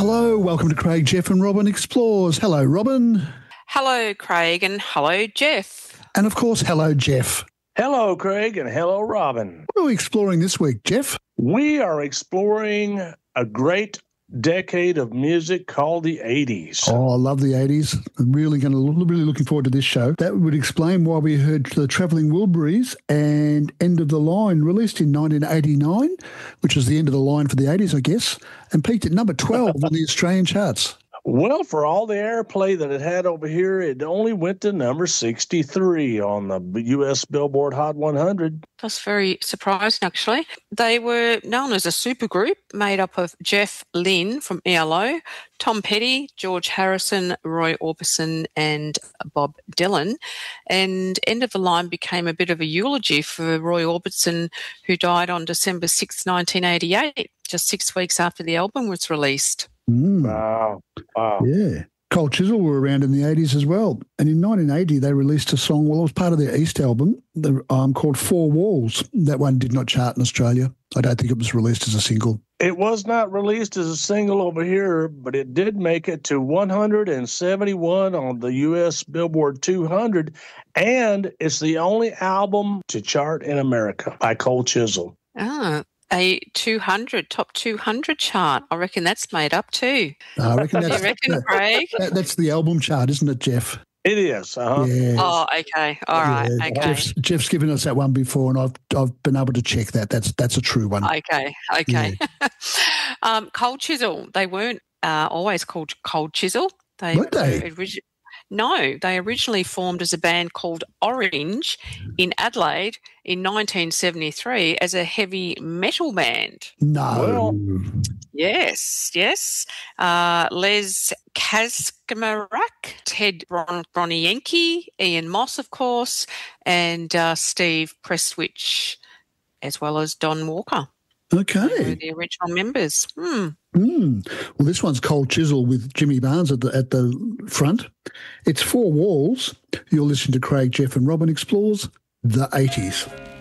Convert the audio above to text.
Hello, welcome to Craig, Jeff and Robin Explores. Hello, Robin. Hello, Craig, and hello, Jeff. And of course, hello, Jeff. Hello, Craig, and hello, Robin. What are we exploring this week, Jeff? We are exploring a great decade of music called the 80s. Oh, I love the 80s. I'm really looking forward to this show. That would explain why we heard the Travelling Wilburys and End of the Line, released in 1989, which was the end of the line for the 80s, I guess, and peaked at number 12 on the Australian charts. Well, for all the airplay that it had over here, it only went to number 63 on the U.S. Billboard Hot 100. That's very surprising, actually. They were known as a supergroup made up of Jeff Lynne from ELO, Tom Petty, George Harrison, Roy Orbison, and Bob Dylan. And End of the Line became a bit of a eulogy for Roy Orbison, who died on December 6, 1988, just 6 weeks after the album was released. Wow. Yeah. Cold Chisel were around in the 80s as well. And in 1980, they released a song, well, it was part of their East album, called Four Walls. That one did not chart in Australia. I don't think it was released as a single. It was not released as a single over here, but it did make it to 171 on the U.S. Billboard 200, and it's the only album to chart in America by Cold Chisel. A top 200 chart. I reckon that's made up too. I reckon you reckon, Craig? That's the album chart, isn't it, Jeff? It is. Yes. Oh, okay. All right. Yeah. Okay. Jeff's given us that one before, and I've been able to check that. That's a true one. Okay. Yeah. Cold Chisel. They weren't always called Cold Chisel. Weren't they? No, they originally formed as a band called Orange in Adelaide in 1973 as a heavy metal band. No. Well, yes. Les Kaczmarek, Ted Bronienke, Ian Moss, of course, and Steve Prestwich, as well as Don Walker. Okay. They were the original members. Well, this one's Cold Chisel with Jimmy Barnes at the front. It's Four Walls. You're listening to Craig, Jeff and Robin Explores the 80s.